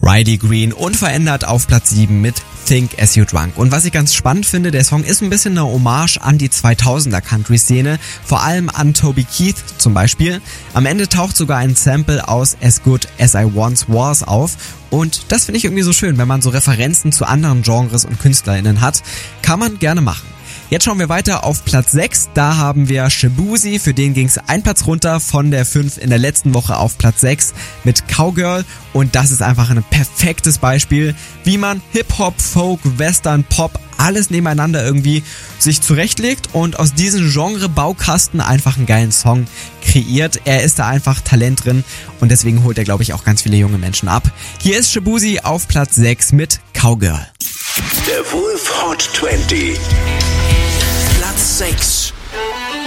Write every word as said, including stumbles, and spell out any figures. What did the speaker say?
Riley Green unverändert auf Platz sieben mit Think As You Drunk. Und was ich ganz spannend finde, der Song ist ein bisschen eine Hommage an die zweitausender Country-Szene, vor allem an Toby Keith zum Beispiel. Am Ende taucht sogar ein Sample aus As Good As I Once Was auf und das finde ich irgendwie so schön, wenn man so Referenzen zu anderen Genres und KünstlerInnen hat, kann man gerne machen. Jetzt schauen wir weiter auf Platz sechs, da haben wir Shaboozey, für den ging es ein Platz runter von der fünf in der letzten Woche auf Platz sechs mit Cowgirl und das ist einfach ein perfektes Beispiel, wie man Hip-Hop, Folk, Western, Pop, alles nebeneinander irgendwie sich zurechtlegt und aus diesem Genre-Baukasten einfach einen geilen Song kreiert. Er ist da einfach Talent drin und deswegen holt er, glaube ich, auch ganz viele junge Menschen ab. Hier ist Shaboozey auf Platz sechs mit Cowgirl. Der Wolf Hot zwanzig. Platz sechs.